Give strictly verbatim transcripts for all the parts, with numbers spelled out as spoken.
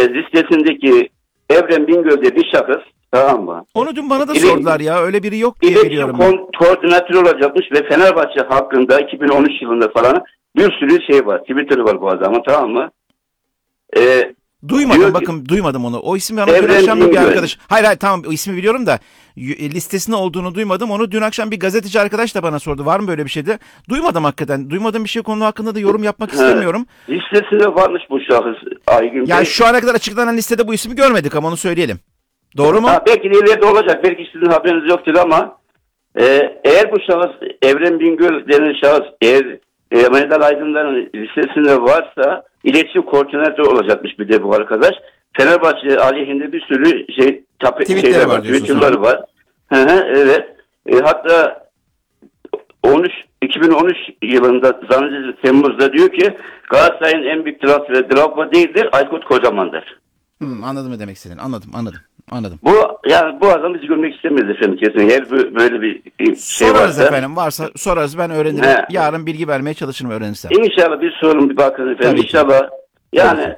listesindeki Evren Bingöl'de bir şahıs, tamam mı? Onu dün bana da İle, sordular ya. Öyle biri yok diye biliyorum. İletişim koordinatörü olacakmış ve Fenerbahçe hakkında iki bin on üç yılında falan bir sürü şey var. Twitter'ı var bu adamın, tamam mı? Ee, Duymadım bakın, duymadım onu. O isim bana dün akşam bir arkadaş. Hayır hayır tamam, o ismi biliyorum da listesinde olduğunu duymadım. Onu dün akşam bir gazeteci arkadaş da bana sordu. Var mı böyle bir şey de? Duymadım hakikaten. Duymadığım bir şey konu hakkında da yorum yapmak istemiyorum. He, listesinde varmış bu şahıs Aygün Bey. Yani şu ana kadar açıklanan listede bu ismi görmedik ama onu söyleyelim. Doğru mu? Ha, belki de ileride olacak. Belki sizin haberiniz yoktur ama e, eğer bu şahıs Evren Bingöl denen şahıs eğer e, Mehmet Aydınlar'ın listesinde varsa iletişim koordinatörü olacakmış bir de bu arkadaş. Fenerbahçe aleyhinde bir sürü şey tape, şeyler var, Twitter'ları var. Hı hı, evet. E, hatta on üç iki bin on üç yılında zannedilir Temmuz'da diyor ki Galatasaray'ın en büyük transferi Drogba değildir, Aykut Kocaman'dır. Hmm, anladım ne demek istedin. Anladım, anladım. Anladım. Bu yani bu adam bizi görmek istemiyoruz efendim kesin. Her böyle bir şey sorarız varsa. efendim. Varsa sorarız, ben öğrenirim. He. Yarın bilgi vermeye çalışırım öğrenirsem. İnşallah bir sorun bir bakın efendim. Tabii İnşallah ki. Yani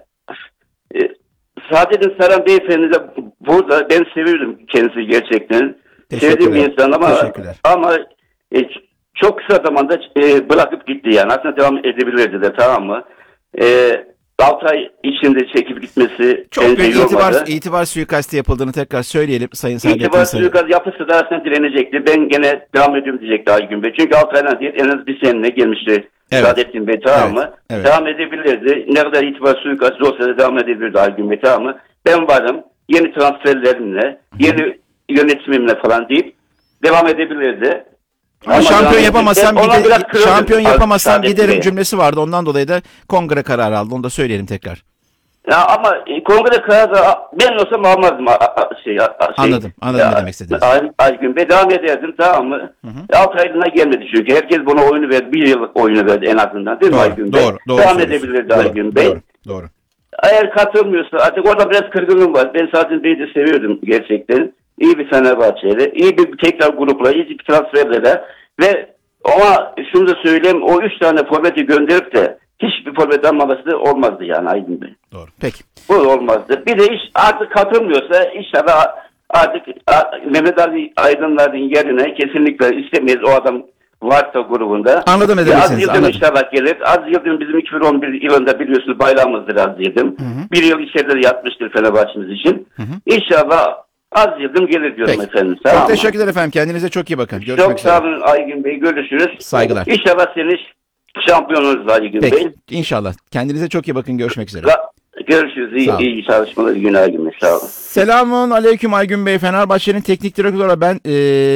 e, Saadettin Saran beyefendi de burada, ben seviyorum kendisi gerçekten. Sevdiğim bir insan ama ama e, çok kısa zamanda e, bırakıp gitti yani. Aslında devam edebilirdi de, tamam mı? Eee altı ay içinde çekip gitmesi çok büyük itibar, itibar suikastı yapıldığını tekrar söyleyelim Sayın Saadettin. İtibar suikastı yapısı da aslında direnecekti. Ben gene devam ediyorum diyecekti Aygün Bey. Çünkü altı aydan değil en az bir seneyle gelmişti evet. Saadettin Bey, tamam evet. mı? Evet. Devam edebilirdi. Ne kadar itibar suikastı olsa da devam edebilirdi Aygün Bey, tamam mı? Ben varım. Yeni transferlerimle, yeni yönetimimle falan deyip devam edebilirdi. Ama, Ama şampiyon yapamazsam gide, şampiyon yapamazsam giderim cümlesi vardı. Ondan dolayı da kongre kararı aldı. Onu da söyleyelim tekrar. Ya ama kongre kararı ben olsam almazdım şey. şey anladım. Anladım ya, ne demek istediniz. Aygün Bey devam ederdim, tamam mı? altı aylığına gelmedi çünkü. Herkes buna oyunu verdi. Bir yıllık oyunu verdi en azından. Değil doğru, mi Aygün Bey? Doğru, doğru. Devam edebilirdi Aygün Bey. Doğru, doğru. Eğer katılmıyorsa artık orada biraz kırgınlığım var. Ben Saadettin Bey'i de seviyordum gerçekten. İyi bir Fenerbahçe'yle, iyi bir tekrar grupla, iyi bir transferle ve ama şunu da söyleyeyim, o üç tane forveti gönderip de hiçbir forvet almaması da olmazdı yani Aydın Bey. Doğru. Peki. Bu olmazdı. Bir de iş artık katılmıyorsa inşallah artık Mehmet Ali Aydınlar'ın yerine kesinlikle istemeyiz o adam varsa grubunda. Anladım ne demek istediğinizi. Az Yıldırım inşallah gelir. Az Yıldırım bizim iki bin on bir yılında biliyorsunuz bayrağımızdır Az Yıldırım. Hı hı. Bir yıl içeride yatmıştır Fenerbahçe'miz için. Hı hı. İnşallah Az Yıldırım gelir diyorum Peki. efendim. Sağ çok teşekkürler efendim. Kendinize çok iyi bakın. Görüşmek çok sağ olun Aygün Bey. Görüşürüz. Saygılar. İnşallah seni şampiyonuz Aygün Peki. Bey. İnşallah. Kendinize çok iyi bakın. Görüşmek üzere. Görüşürüz. İyi, iyi çalışmalar. Günler Aygün Bey. Sağ olun. Selamun aleyküm Aygün Bey. Fenerbahçe'nin teknik direktörü olarak ben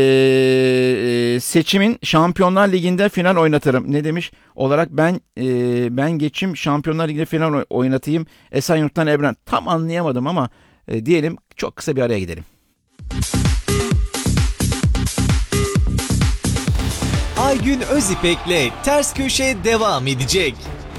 ee, seçimin Şampiyonlar Ligi'nde final oynatırım. Ne demiş? Olarak ben ee, ben geçim Şampiyonlar Ligi'nde final oynatayım. Esenyurt'tan Evren. Tam anlayamadım ama e, diyelim çok kısa bir araya gidelim. Aygün Özipek'le Ters Köşe devam edecek.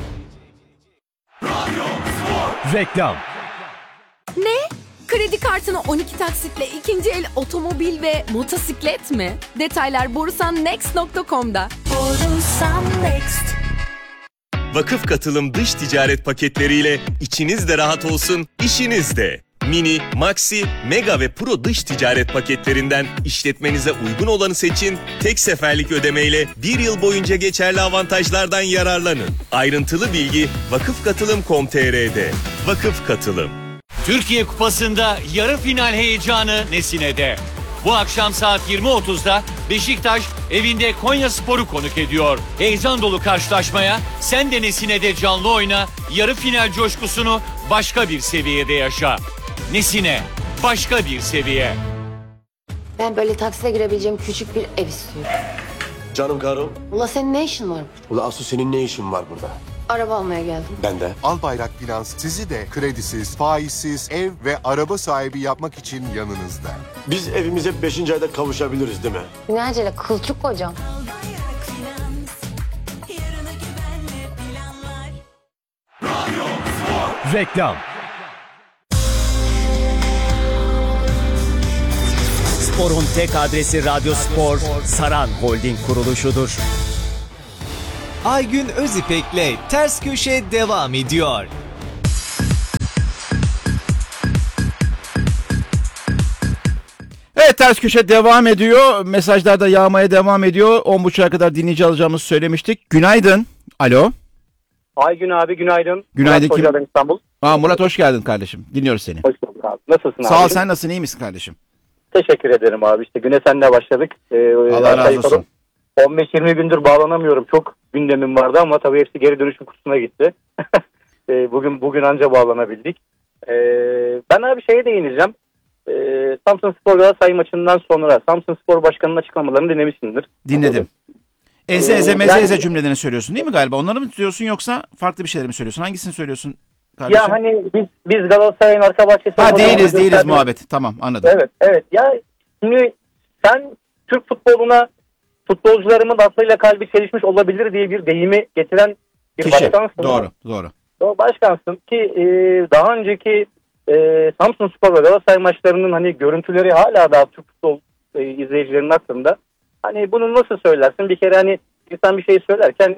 Reklam. Ne? Kredi kartını on iki taksitle ikinci el otomobil ve motosiklet mi? Detaylar borusan next nokta com'da. Borusan Next. Vakıf katılım dış ticaret paketleriyle içiniz de rahat olsun, işiniz de. Mini, Maxi, Mega ve Pro dış ticaret paketlerinden işletmenize uygun olanı seçin, tek seferlik ödemeyle bir yıl boyunca geçerli avantajlardan yararlanın. Ayrıntılı bilgi vakıfkatılım nokta com nokta tr'de. Vakıf Katılım. Türkiye Kupası'nda yarı final heyecanı Nesine'de. Bu akşam saat yirmi otuzda Beşiktaş evinde Konyaspor'u konuk ediyor. Heyecan dolu karşılaşmaya sen de Nesine'de canlı oyna, yarı final coşkusunu başka bir seviyede yaşa. Nesine, başka bir seviye. Ben böyle taksiye girebileceğim küçük bir ev istiyorum. Canım karım. Ula senin ne işin var? Ula Asu senin ne işin var burada? Araba almaya geldim. Ben de. Albayrak Finans sizi de kredisiz, faizsiz ev ve araba sahibi yapmak için yanınızda. Biz evimize beşinci ayda kavuşabiliriz değil mi? Ne acele kılçık kocam. Reklam. Spor'un tek adresi Radyo Spor, Saran Holding kuruluşudur. Aygün Özipek'le Ters Köşe devam ediyor. Ters Köşe devam ediyor. Mesajlar da yağmaya devam ediyor. on buçuğa kadar dinleyici alacağımızı söylemiştik. Günaydın. Alo. Aygün abi günaydın. Günaydın. Murat Kim? Hoca'dan İstanbul. Aa, Murat hoş geldin kardeşim. Dinliyoruz seni. Hoş bulduk abi. Nasılsın abi? Sağ ol, sen nasılsın? İyi misin kardeşim? Teşekkür ederim abi. İşte güne seninle başladık. Ee, Allah razı olsun. on beş yirmi gündür bağlanamıyorum. Çok gündemim vardı ama tabii hepsi geri dönüşüm kutusuna gitti. ee, bugün bugün anca bağlanabildik. Ee, ben abi şeye değineceğim. Ee, Samsunspor Galatasaray maçından sonra Samsunspor Başkanı'nın açıklamalarını dinlemişsindir. Dinledim. Eze eze meze Yani- eze cümlelerini söylüyorsun değil mi galiba? Onları mı diyorsun yoksa farklı bir şeyler mi söylüyorsun? Hangisini söylüyorsun kardeşim? Ya hani biz biz Galatasaray'ın arka bahçesi... Ha olarak değiliz değiliz gösterdik. muhabbet. Tamam anladım. Evet, evet. Ya şimdi sen Türk futboluna futbolcularımın aklıyla kalbi çelişmiş olabilir diye bir deyimi getiren bir Kişi. başkansın. Doğru doğru. O başkansın ki e, daha önceki e, Samsunspor ve Galatasaray maçlarının hani görüntüleri hala daha Türk futbol e, izleyicilerinin aklında. Hani bunu nasıl söylersin? Bir kere hani insan bir şey söylerken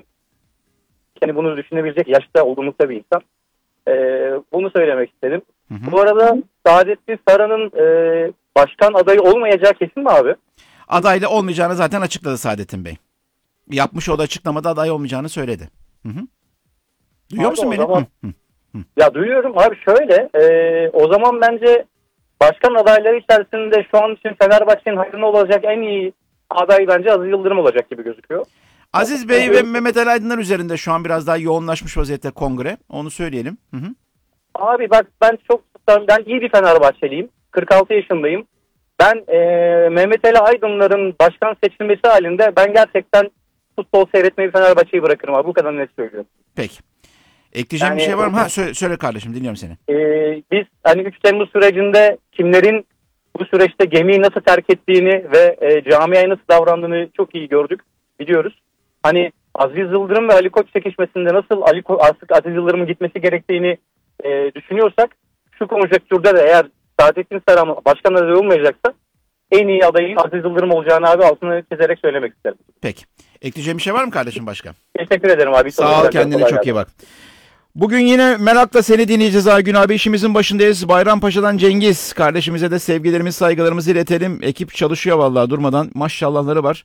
hani bunu düşünebilecek yaşta olduğumuzda bir insan. E, bunu söylemek istedim. Hı hı. Bu arada Saadettin Saran'ın e, başkan adayı olmayacağı kesin mi abi? Adaylı olmayacağını zaten açıkladı Saadettin Bey. Yapmış o da açıklamada aday olmayacağını söyledi. Hı hı. Duyuyor Abi musun o beni? zaman- Hı hı. Ya duyuyorum abi şöyle e, o zaman bence başkan adayları içerisinde şu an için Fenerbahçe'nin hayrına olacak en iyi aday bence Aziz Yıldırım olacak gibi gözüküyor. Aziz Bey ve Mehmet Ali Aydınlar üzerinde şu an biraz daha yoğunlaşmış vaziyette kongre. Onu söyleyelim. Hı hı. Abi bak ben çok ben iyi bir Fenerbahçeliyim. kırk altı yaşındayım. Ben e, Mehmet Ali Aydınlar'ın başkan seçilmesi halinde ben gerçekten futbol seyretmeyi Fenerbahçe'yi bırakırım abi. Bu kadar net söylüyorum. Peki. Ekleyeceğim bir Yani- şey var mı? Ha söyle, söyle kardeşim dinliyorum seni. E, biz hani üç Temmuz sürecinde kimlerin bu süreçte gemiyi nasıl terk ettiğini ve e, camiaya nasıl davrandığını çok iyi gördük, biliyoruz. Hani Aziz Yıldırım ve Ali Koç çekişmesinde nasıl Ali Ko- artık Aziz Yıldırım'ın gitmesi gerektiğini e, düşünüyorsak şu konjonktürde de eğer Saadettin Saran başkan adayı olmayacaksa en iyi adayın Aziz Yıldırım olacağını abi altını çizerek söylemek isterim. Peki. Ekleyeceğim bir şey var mı kardeşim başka? Teşekkür ederim abi. Sağ ol, kendine çok iyi bak. Bugün yine merakla seni dinleyeceğiz Aygün abi. İşimizin başındayız. Bayrampaşa'dan Cengiz kardeşimize de sevgilerimizi, saygılarımızı iletelim. Ekip çalışıyor vallahi durmadan. Maşallahları var.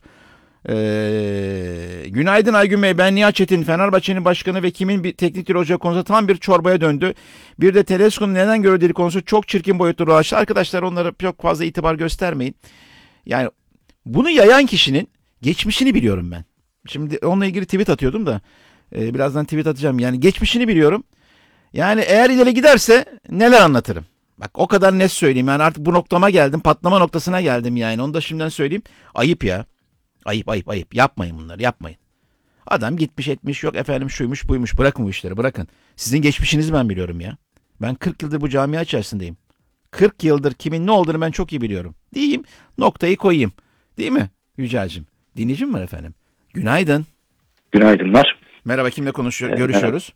Ee, günaydın Aygün Bey. Ben Nihat Çetin. Fenerbahçe'nin başkanı ve kimin bir teknik direktör olacağı konusu tam bir çorbaya döndü. Bir de Tedesco'nun neden görüldüğü konusu çok çirkin boyutlara ulaştı. Arkadaşlar onlara çok fazla itibar göstermeyin. Yani bunu yayan kişinin geçmişini biliyorum ben. Şimdi onunla ilgili tweet atıyordum da. Ee, birazdan tweet atacağım. Yani geçmişini biliyorum. Yani eğer ileri giderse neler anlatırım. Bak o kadar net söyleyeyim. Yani artık bu noktama geldim. Patlama noktasına geldim yani. Onu da şimdiden söyleyeyim. Ayıp ya. Ayıp ayıp ayıp. Yapmayın bunları yapmayın. Adam gitmiş etmiş yok efendim şuymuş buymuş. Bırakın bu işleri bırakın. Sizin geçmişinizi ben biliyorum ya. Ben kırk yıldır bu camia içerisindeyim. kırk yıldır kimin ne olduğunu ben çok iyi biliyorum. Diyeyim noktayı koyayım. Değil mi Yücel'cim? Dinleyicim var efendim. Günaydın. Günaydınlar. Merhaba kimle konuşuyor, Evet, görüşüyoruz?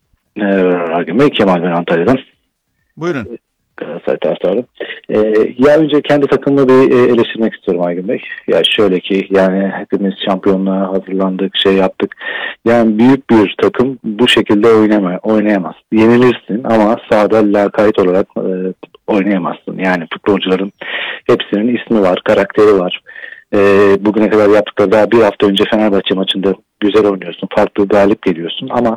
Ee, Bey, Kemal ben Antalya'dan. Buyurun. Galatasaray taraftarı. Ee, ya önce kendi takımımı bir e, eleştirmek istiyorum Aygün Bey. Ya şöyle ki yani hepimiz şampiyonluğa hazırlandık, şey yaptık. Yani büyük bir takım bu şekilde oynama, oynayamaz. Yenilirsin ama sahada lakayt olarak e, oynayamazsın. Yani futbolcuların hepsinin ismi var, karakteri var. E, bugüne kadar yaptıkları daha bir hafta önce Fenerbahçe maçında güzel oynuyorsun, farklı galip geliyorsun ama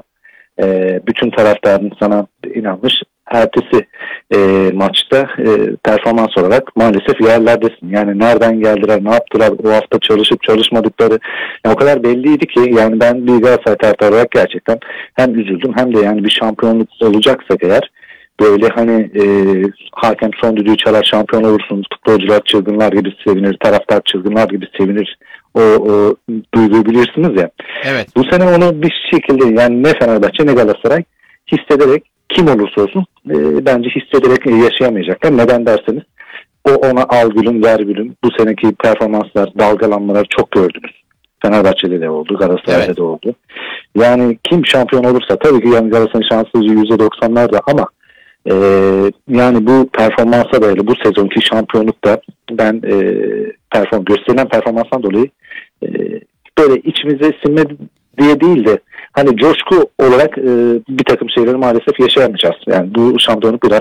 e, bütün taraftarın sana inanmış. Ertesi e, maçta e, performans olarak maalesef yerlerdesin. Yani nereden geldiler, ne yaptılar, o hafta çalışıp çalışmadıkları yani o kadar belliydi ki yani ben bir Galatasaray taraftarı olarak gerçekten hem üzüldüm hem de yani bir şampiyonluk olacaksak eğer böyle hani e, hakem son düdüğü çalar şampiyon olursun, futbolcular çılgınlar gibi sevinir, taraftar çılgınlar gibi sevinir. O, o duyguyu bilirsiniz ya. Evet. Bu sene onu bir şekilde yani ne Fenerbahçe ne Galatasaray hissederek kim olursa olsun e, bence hissederek yaşayamayacaklar. Neden derseniz o ona al gülüm ver gülüm bu seneki performanslar dalgalanmalar çok gördünüz. Fenerbahçe'de de oldu, Galatasaray'da Evet. da oldu. Yani kim şampiyon olursa tabii ki yani Galatasaray'ın şanssızlığı yüzde doksanlarda ama e, yani bu performansa dayalı bu sezonki şampiyonlukta ben e, perform gösterilen performanstan dolayı e, böyle içimize sinme diye değil de hani coşku olarak e, bir takım şeyleri maalesef yaşayamayacağız. Yani bu şampiyonluk biraz